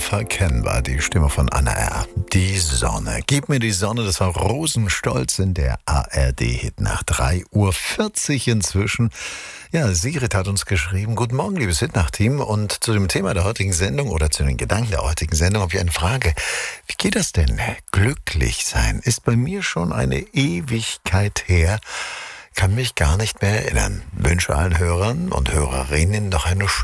Unverkennbar, die Stimme von Anna R. Die Sonne. Gib mir die Sonne, das war Rosenstolz in der ARD-Hitnacht. 3:40 Uhr inzwischen. Ja, Sigrid hat uns geschrieben, guten Morgen, liebes Hitnacht-Team. Und zu dem Thema der heutigen Sendung oder zu den Gedanken der heutigen Sendung habe ich eine Frage. Wie geht das denn? Glücklich sein ist bei mir schon eine Ewigkeit her. Kann mich gar nicht mehr erinnern. Wünsche allen Hörern und Hörerinnen noch eine schöne